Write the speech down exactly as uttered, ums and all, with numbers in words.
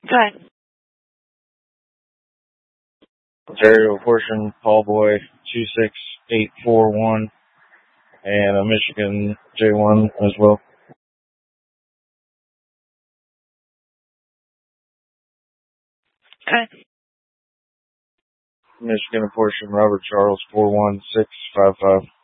Okay. Ontario portion, Paul Boy, two six eight four one, and a Michigan J one as well. Okay. Michigan portion, Robert Charles, four one six five five.